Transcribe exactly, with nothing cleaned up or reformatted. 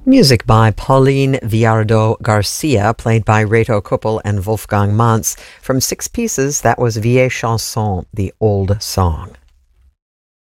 Music by Pauline Villardo Garcia, played by Reto Kuppel and Wolfgang Manz. From Six Pieces, that was Vieille Chanson, the old song.